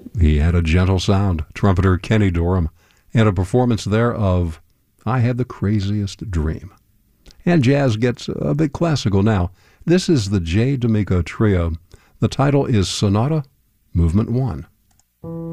He had a gentle sound, trumpeter Kenny Dorham, and a performance there of I Had the Craziest Dream. And jazz gets a bit classical now. This is the J. D'Amico Trio. The title is Sonata, Movement 1.